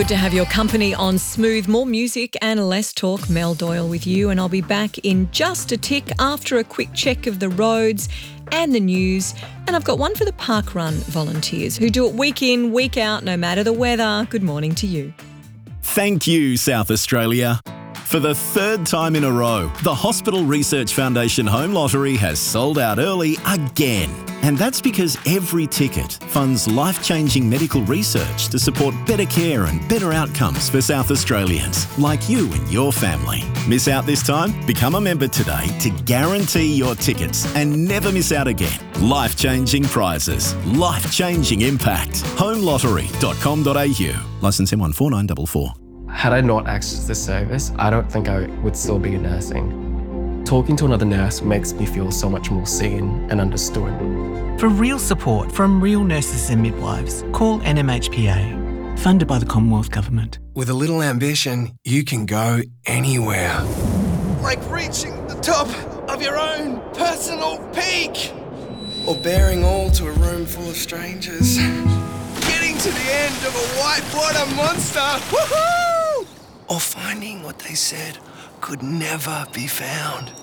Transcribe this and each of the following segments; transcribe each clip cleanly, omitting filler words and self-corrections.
Good to have your company on Smooth. More music and less talk. Mel Doyle with you, and I'll be back in just a tick after a quick check of the roads and the news. And I've got one for the parkrun volunteers who do it week in, week out, no matter the weather. Good morning to you. Thank you, South Australia. For the third time in a row, the Hospital Research Foundation Home Lottery has sold out early again. And that's because every ticket funds life-changing medical research to support better care and better outcomes for South Australians, like you and your family. Miss out this time? Become a member today to guarantee your tickets and never miss out again. Life-changing prizes, life-changing impact. homelottery.com.au. Licence M14944. Had I not accessed this service, I don't think I would still be nursing. Talking to another nurse makes me feel so much more seen and understood. For real support from real nurses and midwives, call NMHPA, funded by the Commonwealth Government. With a little ambition, you can go anywhere. Like reaching the top of your own personal peak. Or bearing all to a room full of strangers. Getting to the end of a whitewater monster. Woohoo! Or finding what they said could never be found.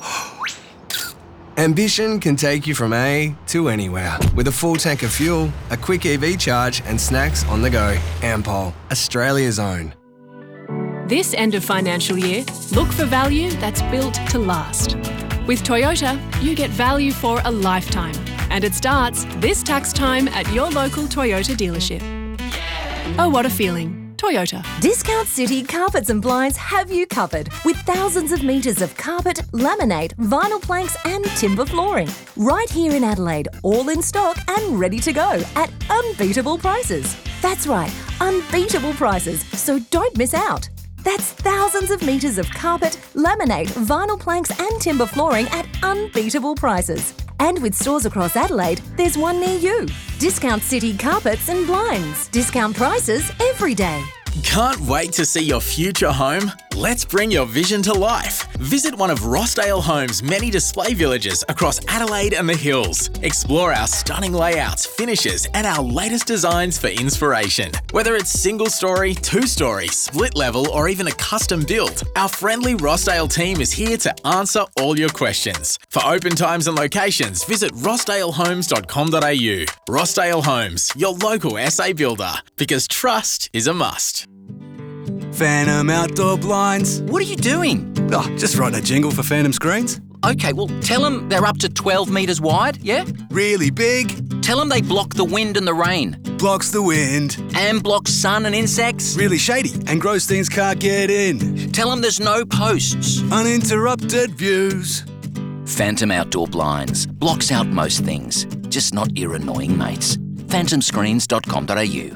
Ambition can take you from A to anywhere. With a full tank of fuel, a quick EV charge and snacks on the go. Ampol, Australia's own. This end of financial year, look for value that's built to last. With Toyota, you get value for a lifetime. And it starts this tax time at your local Toyota dealership. Oh, what a feeling. Toyota. Discount City Carpets and Blinds have you covered with thousands of metres of carpet, laminate, vinyl planks and timber flooring. Right here in Adelaide, all in stock and ready to go at unbeatable prices. That's right, unbeatable prices, so don't miss out. That's thousands of metres of carpet, laminate, vinyl planks and timber flooring at unbeatable prices. And with stores across Adelaide, there's one near you. Discount City Carpets and Blinds. Discount prices every day. Can't wait to see your future home? Let's bring your vision to life. Visit one of Rossdale Homes' many display villages across Adelaide and the Hills. Explore our stunning layouts, finishes, and our latest designs for inspiration. Whether it's single story, two-story, split level, or even a custom build, our friendly Rossdale team is here to answer all your questions. For open times and locations, visit rossdalehomes.com.au. Rossdale Homes, your local SA builder, because trust is a must. Phantom Outdoor Blinds. What are you doing? Oh, just writing a jingle for Phantom Screens. Okay, well, tell them they're up to 12 metres wide, yeah? Really big. Tell them they block the wind and the rain. Blocks the wind. And blocks sun and insects. Really shady and gross things can't get in. Tell them there's no posts. Uninterrupted views. Phantom Outdoor Blinds. Blocks out most things, just not your annoying mates. phantomscreens.com.au.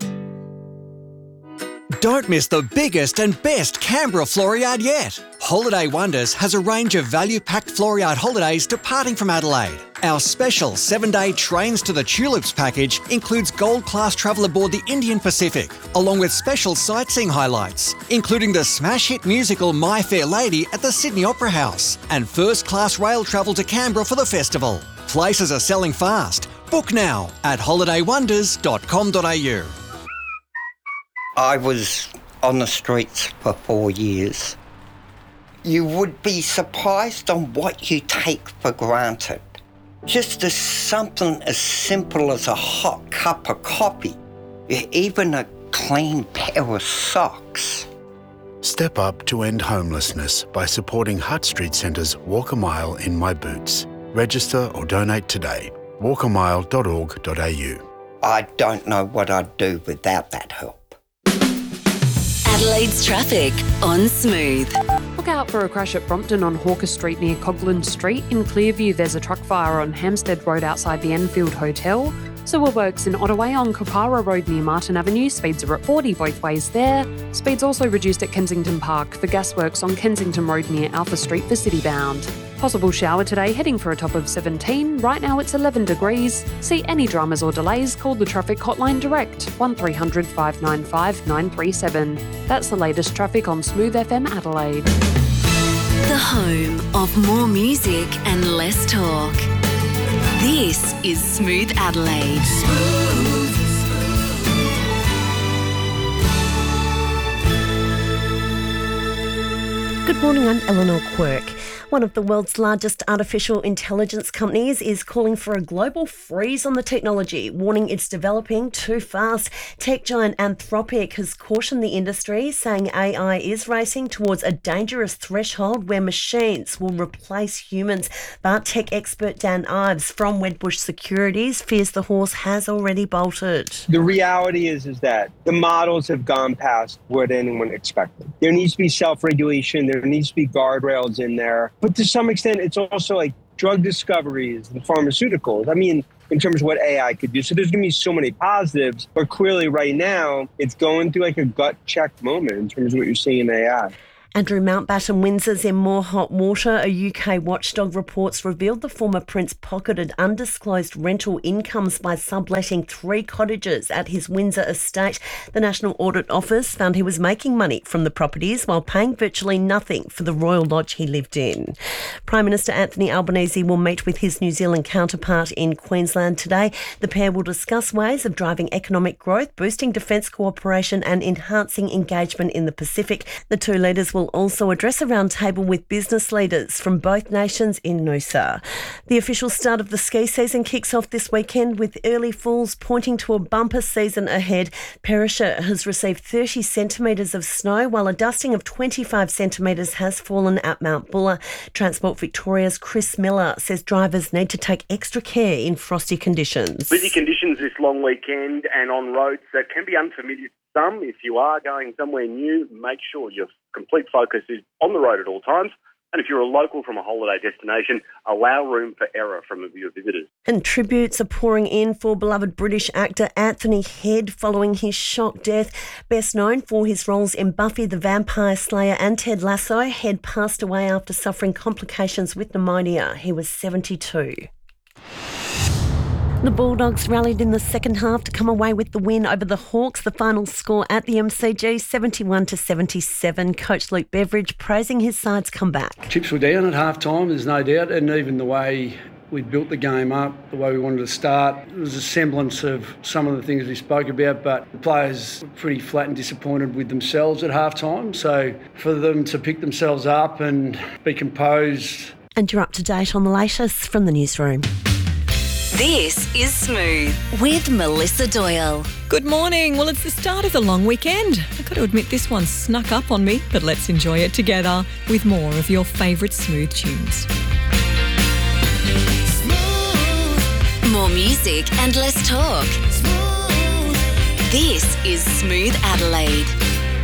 Don't miss the biggest and best Canberra floor yard yet. Holiday Wonders has a range of value-packed floor yard holidays departing from Adelaide. Our special 7-day Trains to the Tulips package includes gold-class travel aboard the Indian Pacific, along with special sightseeing highlights, including the smash hit musical My Fair Lady at the Sydney Opera House, and first-class rail travel to Canberra for the festival. Places are selling fast. Book now at holidaywonders.com.au. I was on the streets for 4 years. You would be surprised on what you take for granted. Just something as simple as a hot cup of coffee, even a clean pair of socks. Step up to end homelessness by supporting Hutt Street Centre's Walk a Mile in My Boots. Register or donate today. walkamile.org.au. I don't know what I'd do without that help. Adelaide's traffic on Smooth. Look out for a crash at Brompton on Hawker Street near Coglan Street. In Clearview, there's a truck fire on Hampstead Road outside the Enfield Hotel. Sewer works in Ottaway on Kapara Road near Martin Avenue. Speeds are at 40 both ways there. Speeds also reduced at Kensington Park for gas works on Kensington Road near Alpha Street for Citybound. Possible shower today, heading for a top of 17. Right now it's 11 degrees. See any dramas or delays, call the traffic hotline direct, 1300 595 937. That's the latest traffic on Smooth FM Adelaide. The home of more music and less talk. This is Smooth Adelaide. Good morning, I'm Eleanor Quirk. One of the world's largest artificial intelligence companies is calling for a global freeze on the technology, warning it's developing too fast. Tech giant Anthropic has cautioned the industry, saying AI is racing towards a dangerous threshold where machines will replace humans. But tech expert Dan Ives from Wedbush Securities fears the horse has already bolted. The reality is that the models have gone past what anyone expected. There needs to be self-regulation. There needs to be guardrails in there. But to some extent, it's also like drug discoveries and pharmaceuticals. I mean, in terms of what AI could do. So there's going to be so many positives, but clearly right now, it's going through like a gut check moment in terms of what you're seeing in AI. Andrew Mountbatten Windsor's in more hot water. A UK watchdog reports revealed the former prince pocketed undisclosed rental incomes by subletting 3 cottages at his Windsor estate. The National Audit Office found he was making money from the properties while paying virtually nothing for the royal lodge he lived in. Prime Minister Anthony Albanese will meet with his New Zealand counterpart in Queensland today. The pair will discuss ways of driving economic growth, boosting defence cooperation and enhancing engagement in the Pacific. The two leaders will also address a roundtable with business leaders from both nations in Noosa. The official start of the ski season kicks off this weekend with early falls pointing to a bumper season ahead. Perisher has received 30 centimetres of snow, while a dusting of 25 centimetres has fallen at Mount Buller. Transport Victoria's Chris Miller says drivers need to take extra care in frosty conditions. Busy conditions this long weekend and on roads that can be unfamiliar to some. If you are going somewhere new, make sure your complete focus is on the road at all times. And if you're a local from a holiday destination, allow room for error from your visitors. And tributes are pouring in for beloved British actor Anthony Head following his shock death. Best known for his roles in Buffy the Vampire Slayer and Ted Lasso, Head passed away after suffering complications with pneumonia. He was 72. The Bulldogs rallied in the second half to come away with the win over the Hawks. The final score at the MCG, 71-77. Coach Luke Beveridge praising his side's comeback. Chips were down at half-time, there's no doubt, and even the way we built the game up, the way we wanted to start. There was a semblance of some of the things we spoke about, but the players were pretty flat and disappointed with themselves at half-time. So for them to pick themselves up and be composed. And you're up to date on the latest from the newsroom. This is Smooth with Melissa Doyle. Good morning. Well, it's the start of the long weekend. I've got to admit this one snuck up on me, but let's enjoy it together with more of your favourite Smooth tunes. Smooth. More music and less talk. Smooth. This is Smooth Adelaide.